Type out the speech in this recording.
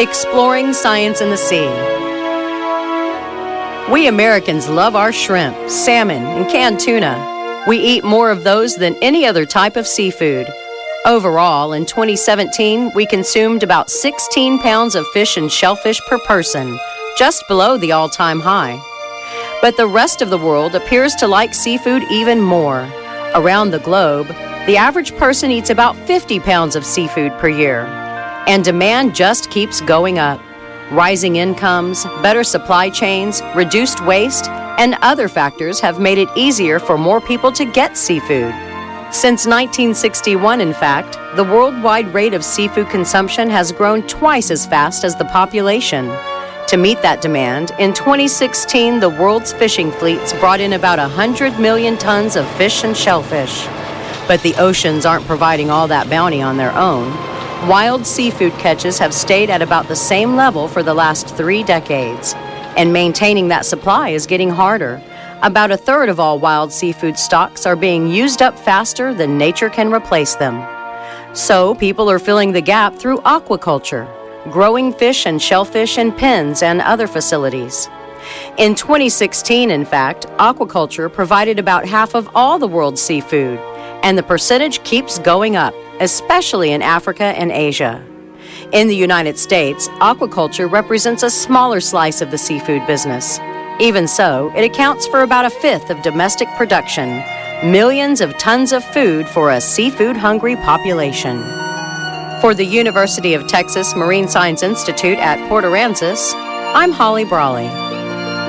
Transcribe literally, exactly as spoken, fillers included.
Exploring science in the sea. We Americans love our shrimp, salmon, and canned tuna. We eat more of those than any other type of seafood. Overall, in twenty seventeen, we consumed about sixteen pounds of fish and shellfish per person, just below the all-time high. But the rest of the world appears to like seafood even more. Around the globe, the average person eats about fifty pounds of seafood per year. And demand just keeps going up. Rising incomes, better supply chains, reduced waste, and other factors have made it easier for more people to get seafood. Since nineteen sixty-one, in fact, the worldwide rate of seafood consumption has grown twice as fast as the population. To meet that demand, in twenty sixteen, the world's fishing fleets brought in about one hundred million tons of fish and shellfish. But the oceans aren't providing all that bounty on their own. Wild seafood catches have stayed at about the same level for the last three decades, and maintaining that supply is getting harder. About a third of all wild seafood stocks are being used up faster than nature can replace them. So people are filling the gap through aquaculture, growing fish and shellfish in pens and other facilities. In twenty sixteen, in fact, aquaculture provided about half of all the world's seafood, and the percentage keeps going up, especially in Africa and Asia. In the United States, aquaculture represents a smaller slice of the seafood business. Even so, it accounts for about a fifth of domestic production, millions of tons of food for a seafood-hungry population. For the University of Texas Marine Science Institute at Port Aransas, I'm Holly Brawley.